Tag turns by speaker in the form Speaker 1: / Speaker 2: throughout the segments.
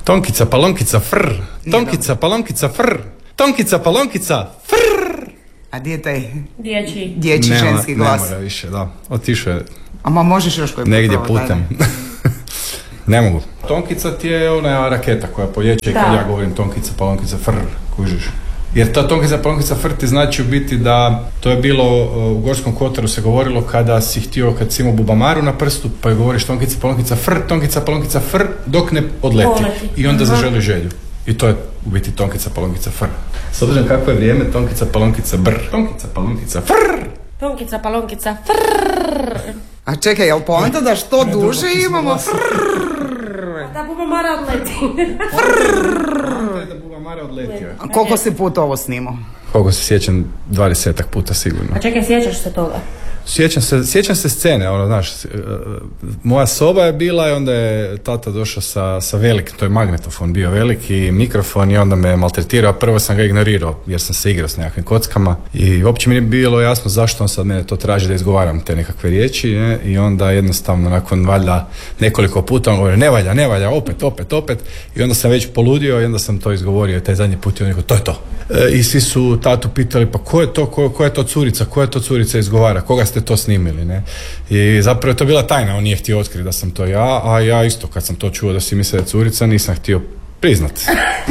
Speaker 1: Tonkica, palonkica, frr. Tonkica, palonkica, frr. Tonkica, palonkica, frr.
Speaker 2: A gdje je taj
Speaker 3: dječji
Speaker 2: ženski glas?
Speaker 1: Ne mora više, da. Otišao je
Speaker 2: možeš još koji
Speaker 1: negdje putem. Ne mogu. Tonkica ti je ona raketa koja polječe kad ja govorim tonkica, palonkica, frr, kužiš. Jer ta tonkica, palonkica, frr ti znači u biti da to je bilo u Gorskom Kotaru se govorilo kada si htio, kad si imao bubamaru na prstu, pa je govoriš tonkica, palonkica, frr, dok ne odleti. I onda zaželi želju. I to je u biti tonkica, palonkica, frr. S obzirom kako je vrijeme, tonkica, palonkica, brr. Tonkica, palonkica, frr.
Speaker 3: Tonkica, palonkica, frr.
Speaker 2: A čekaj, jel poanta da što duže imamo frrrr?
Speaker 3: Da bubamara odleti.
Speaker 1: Da bubamara odletio.
Speaker 2: A koliko si puta ovo snimao?
Speaker 1: Koliko se sjećam, 20-ak puta sigurno.
Speaker 3: A čekaj, sjećaš se toga?
Speaker 1: Sjećam se scene, ono, znaš, moja soba je bila i onda je tata došao sa velikim, to je magnetofon bio veliki, mikrofon i onda me maltretirao, prvo sam ga ignorirao jer sam se igrao s nekakvim kockama i uopće mi nije bilo jasno zašto on sad mene to traži da izgovaram te nekakve riječi, ne? I onda jednostavno nakon valjda nekoliko puta on govori ne valja, opet i onda sam već poludio i onda sam to izgovorio taj zadnji put i on rekao to je to. I svi su tatu pitali pa ko je to curica izgovara, koga ste to snimili, ne? I zapravo je to bila tajna, on nije htio otkriti da sam to ja, a ja isto kad sam to čuo da si misle da je curica nisam htio priznati.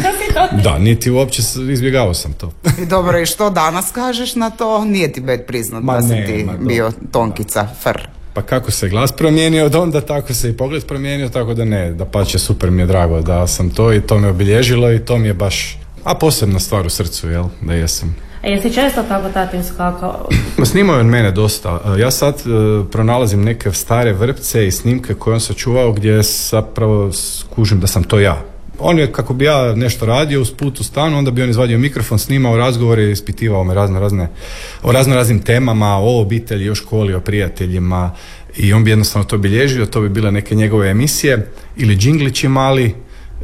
Speaker 1: Da, niti uopće izbjegavao sam to.
Speaker 2: I dobro, i što danas kažeš na to? Nije ti bet priznat da si ti bio tonkica, frr.
Speaker 1: Pa kako se glas promijenio od onda, tako se i pogled promijenio, tako da ne, da pače, super mi je drago da sam to i to me obilježilo i to mi je baš, a posebna stvar u srcu, jel, da jesam.
Speaker 3: A jesi često tako tati uskakao?
Speaker 1: Snimao je od mene dosta. Ja sad pronalazim neke stare vrpce i snimke koje on sačuvao gdje zapravo skužim da sam to ja. On je, kako bi ja nešto radio usput u stanu, onda bi on izvadio mikrofon, snimao razgovore i ispitivao me o raznim temama, o obitelji, o školi, o prijateljima i on bi jednostavno to bilježio, to bi bile neke njegove emisije ili džinglići mali.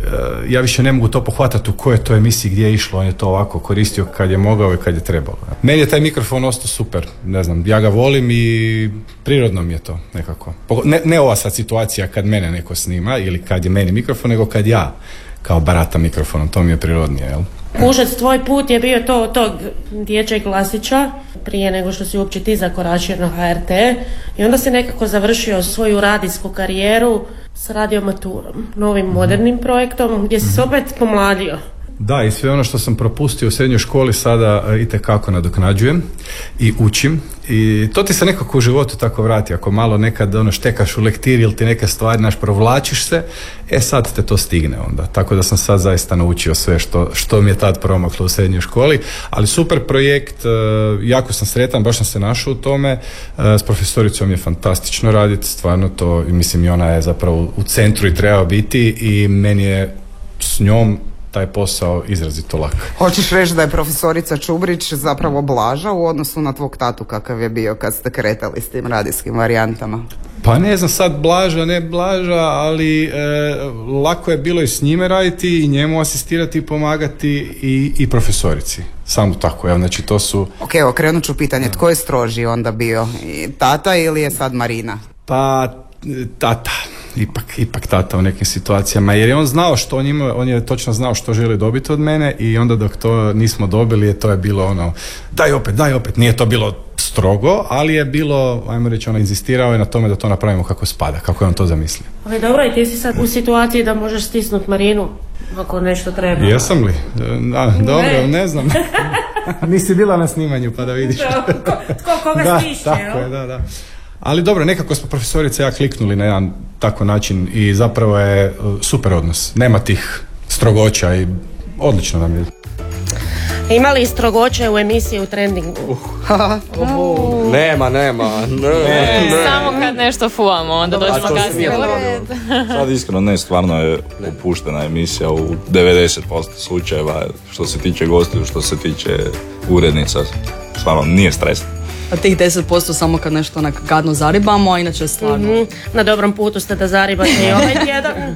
Speaker 1: Ja više ne mogu to pohvatati u kojoj to emisiji gdje je išlo, on je to ovako koristio kad je mogao i kad je trebalo. Meni je taj mikrofon ostao super, ne znam, ja ga volim i prirodno mi je to nekako. Ne ova sad situacija kad mene neko snima ili kad je meni mikrofon, nego kad ja kao baratam mikrofonom, to mi je prirodnije, jel?
Speaker 3: Kužec, tvoj put je bio to tog dječjeg glasića prije nego što si uopće ti zakoračio na HRT i onda si nekako završio svoju radijsku karijeru s radiomaturom, novim modernim projektom gdje si se opet pomladio.
Speaker 1: Da, i sve ono što sam propustio u srednjoj školi sada itekako nadoknađujem i učim i to ti se nekako u životu tako vrati, ako malo nekad štekaš u lektiri ili ti neke stvari provlačiš se, sad te to stigne onda, tako da sam sad zaista naučio sve što mi je tad promaklo u srednjoj školi, ali super projekt, jako sam sretan, baš sam se našao u tome, s profesoricom je fantastično raditi, stvarno to, mislim i ona je zapravo u centru i treba biti i meni je s njom taj posao izrazito lak.
Speaker 2: Hoćeš reći da je profesorica Čubrić zapravo blaža u odnosu na tvog tatu kakav je bio kad ste kretali s tim radijskim varijantama?
Speaker 1: Pa ne znam sad ne blaža, ali lako je bilo i s njime raditi i njemu asistirati i pomagati i profesorici. Samo tako, znači to su...
Speaker 2: Ok, okrenut ću pitanje, tko je stroži onda bio? Tata ili je sad Marina?
Speaker 1: Pa tata. Ipak tata u nekim situacijama, jer je on znao što on je točno znao što želi dobiti od mene i onda dok to nismo dobili, to je bilo daj opet, nije to bilo strogo, ali je bilo, ajmo reći, inzistirao je na tome da to napravimo kako spada, kako je on to zamislio.
Speaker 3: Ali dobro, i ti si sad u situaciji da možeš stisnuti Marinu ako nešto treba.
Speaker 1: Jesam li? Dobro, ne znam. Nisi bila na snimanju pa da vidiš.
Speaker 3: Koga stišće,
Speaker 1: tako je, da. Ali dobro, nekako smo profesorice ja kliknuli na jedan tako način i zapravo je super odnos. Nema tih strogoća i odlično nam je.
Speaker 3: Ima li strogoće u emisiji u Trendingu?
Speaker 4: Nema.
Speaker 5: Samo kad nešto fuamo, onda dođemo kasnije.
Speaker 6: Sad iskreno ne, stvarno je opuštena emisija u 90% slučajeva što se tiče gostiju, što se tiče urednica. Stvarno nije stresno.
Speaker 5: A tih 10% samo kad nešto onak gadno zaribamo, a inače stvarno.
Speaker 3: Na dobrom putu ste da zaribate i ovaj tjedan.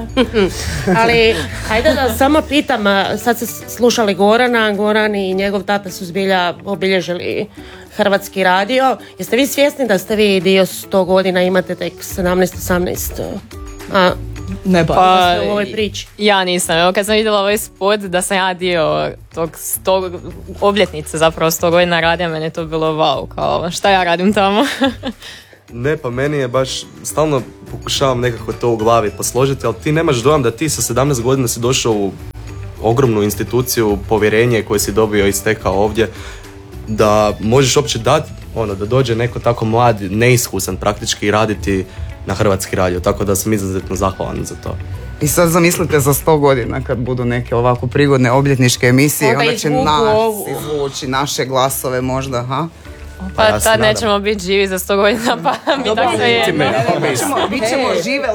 Speaker 3: Ali, hajde da samo pitam, sad ste slušali Goran i njegov tata su zbilja obilježili Hrvatski radio. Jeste vi svjesni da ste vi dio 100 godina, imate tek 17-18?
Speaker 5: Ne ba.
Speaker 3: Pa, u ovoj priči.
Speaker 7: Ja nisam. Evo kad sam vidjela ovaj spot da sam ja dio tog obljetnice zapravo 100 godina radija, meni je to bilo wow, kao šta ja radim tamo.
Speaker 4: Ne, pa meni je baš, stalno pokušavam nekako to u glavi posložiti, ali ti nemaš dojam da ti sa 17 godina si došao u ogromnu instituciju, povjerenje koje si dobio i stekao ovdje, da možeš uopće dati, da dođe neko tako mlad, neiskusan praktički raditi na Hrvatski radio, tako da sam izuzetno zahvalan za to.
Speaker 2: I sad zamislite za 100 godina kad budu neke ovako prigodne obljetničke emisije, onda će nas izvući, naše glasove možda, ha?
Speaker 7: Pa tad nećemo biti živi za 100 godina, pa mi tako je.
Speaker 2: Bit ćemo žive